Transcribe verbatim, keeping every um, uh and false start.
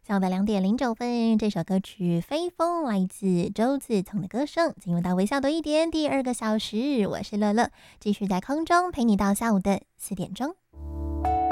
下午的两点零九分，这首歌曲《飞风》来自周自从的歌声，进入到微笑多一点第二个小时，我是乐乐，继续在空中陪你到下午的四点钟。